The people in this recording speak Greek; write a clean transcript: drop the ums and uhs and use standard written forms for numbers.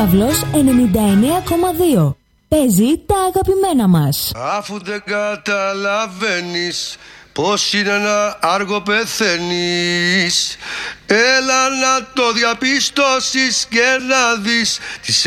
Παύλος 99,2. Παίζει τα αγαπημένα μας. Αφού δεν καταλαβαίνεις πως είναι ένα άργο πεθαίνεις, έλα να το διαπιστώσεις και να δεις τις